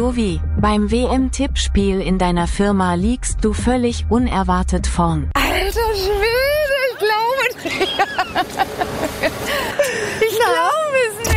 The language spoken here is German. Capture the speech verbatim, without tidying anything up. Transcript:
Jovi, beim W M-Tippspiel in deiner Firma liegst du völlig unerwartet vorn. Alter Schwede, ich glaube nicht.